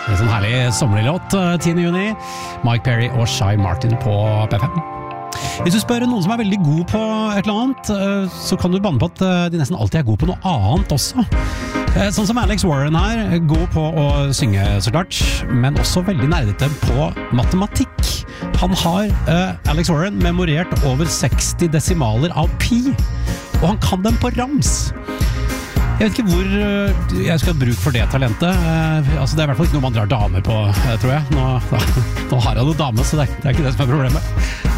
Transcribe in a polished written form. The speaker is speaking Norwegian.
En sånn herlig sommerlig låt, 10. juni. Mike Perry og Shy Martin på P5. Hvis du spør noen som veldig god på et eller annet, så kan du banne på at de nesten alltid god på noe annet også. Sånn som Alex Warren her, god på å synge så klart, men også veldig nerdete på matematikk. Han har, Alex Warren, memorert over 60 desimaler av pi, og han kan dem på rams. Jeg vet ikke hvor jeg skal ha bruk for det talentet. Altså det i hvert fall ikke noe man drar damer på, tror jeg. Nå har jeg noe dame, så det er ikke det som problemet.